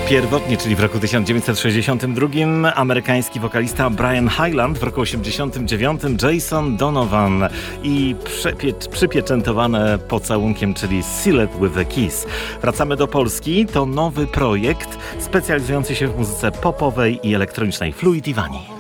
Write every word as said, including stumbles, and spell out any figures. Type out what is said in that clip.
Pierwotnie, czyli w roku tysiąc dziewięćset sześćdziesiątym drugim, amerykański wokalista Brian Hyland, w roku osiemdziesiątym dziewiątym Jason Donovan i przepie- przypieczętowane pocałunkiem, czyli Sealed with a Kiss. Wracamy do Polski. To nowy projekt specjalizujący się w muzyce popowej i elektronicznej Fluidivani.